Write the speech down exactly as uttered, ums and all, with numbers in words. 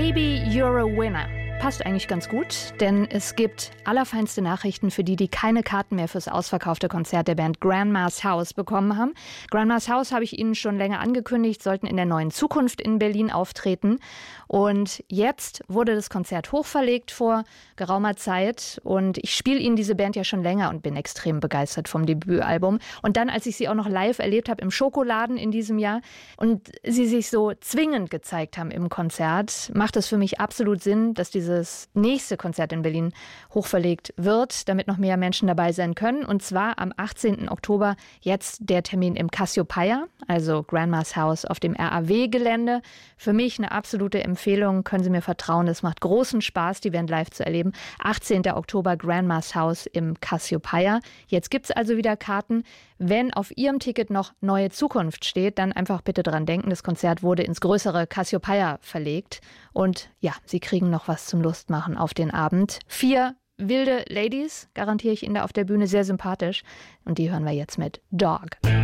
Baby, you're a winner. Passt eigentlich ganz gut, denn es gibt allerfeinste Nachrichten für die, die keine Karten mehr fürs ausverkaufte Konzert der Band Grandma's House bekommen haben. Grandma's House habe ich Ihnen schon länger angekündigt, sollten in der Neuen Zukunft in Berlin auftreten. Und jetzt wurde das Konzert hochverlegt vor geraumer Zeit. Und ich spiele Ihnen diese Band ja schon länger und bin extrem begeistert vom Debütalbum. Und dann, als ich sie auch noch live erlebt habe im Schokoladen in diesem Jahr und sie sich so zwingend gezeigt haben im Konzert, macht es für mich absolut Sinn, dass diese das nächste Konzert in Berlin hochverlegt wird, damit noch mehr Menschen dabei sein können. Und zwar am achtzehnten Oktober jetzt der Termin im Cassiopeia, also Grandma's House auf dem R A W-Gelände. Für mich eine absolute Empfehlung, können Sie mir vertrauen, es macht großen Spaß, die Band live zu erleben. achtzehnten Oktober Grandma's House im Cassiopeia. Jetzt gibt es also wieder Karten. Wenn auf Ihrem Ticket noch Neue Zukunft steht, dann einfach bitte dran denken, das Konzert wurde ins größere Cassiopeia verlegt. Und ja, Sie kriegen noch was zum Lustmachen auf den Abend. Vier wilde Ladies, garantiere ich Ihnen da auf der Bühne, sehr sympathisch. Und die hören wir jetzt mit Dog.